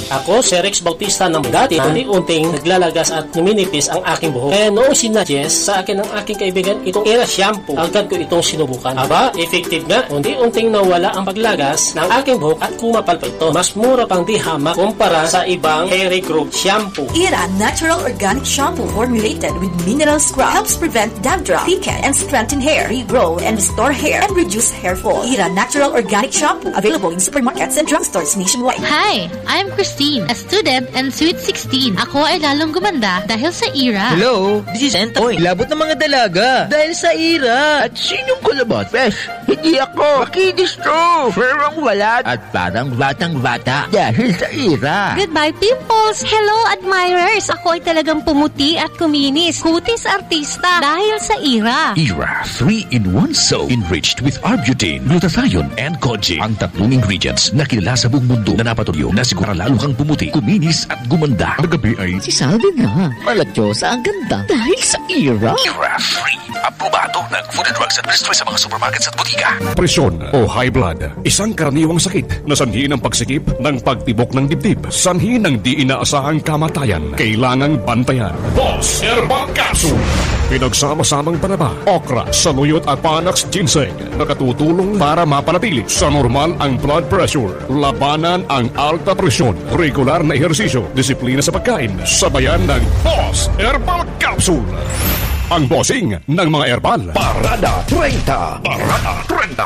Ako, si Rex Bautista ng dati, unti-unting naglalagas at numinipis ang aking buhok. Kaya noong sinuggest sa akin ng aking kaibigan itong Era Shampoo, agad ko itong sinubukan. Aba, effective nga. Unti-unting nawala ang paglagas ng aking buhok at kumapal pa ito. Mas mura pang di hamak kumpara sa ibang hair regrowth shampoo. Era Natural Organic Shampoo formulated with mineral scrub helps prevent dandruff, thicken and strengthen hair, regrow and restore hair and reduce hair fall. Era Natural Organic Shampoo available in supermarkets and drugstores nationwide. Hi, I'm Christine, a student and sweet 16. Ako ay lalong gumanda dahil sa Era. Hello, this is Entoy. Labot ng mga dalaga dahil sa Era. At sinong kulabot? Fresh, hindi ako. Makinis to. Ferang walat. At parang batang-bata dahil sa Era. Goodbye, pimples! Hello, admirers! Ako ay talagang pumuti at kuminis. Kutis artista dahil sa Era. Era 3-in-1 soap enriched with Arbutin, glutathione, and koji. Ang tatlong ingredients na kilala sa buong mundo na napatuloy na siguro lalo kang pumuti, kuminis at gumanda. Magabi ay Si Salvi nga. Malatyosa ang ganda dahil sa Era. Era 3. Aprobado ng Food and Drugs Administration sa mga supermarkets at butika. Presyon o high blood, isang karaniwang sakit na sanhi ng pagsikip ng pagtibok ng dibdib, sanhi ng di inaasahang kamatayan. Kailangang bantayan. Boss Herbal Capsule. Pinagsama-samang panaba, okra, saluyot at panax ginseng. Nakatutulong para mapanatili sa normal ang blood pressure, labanan ang alta presyon, regular na ehersisyo, disiplina sa pagkain, sabayan ng Boss Herbal Capsule. Ang bossing ng mga herbal. Parada 30. Parada 30.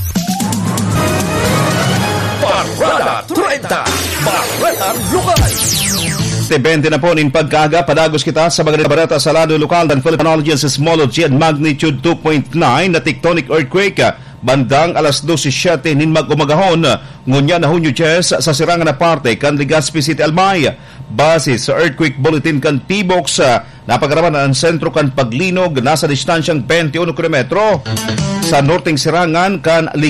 Parada 30. Baretang Lokal. 20 na po nin pagkaga, padagos kita sa mga barata sa lado lokal ng Philippine Seismology at magnitude 2.9 na tectonic earthquake. Bandang alas 12:07 nin mag-umagahon, ngunya na hunyo Ches sa sirangan na parte kan Legazpi City, Albay. Base sa earthquake bulletin kan T-Box, napagaraman ang sentro kan Paglinog nasa distansyang 21 kilometro sa norteng sirangan kan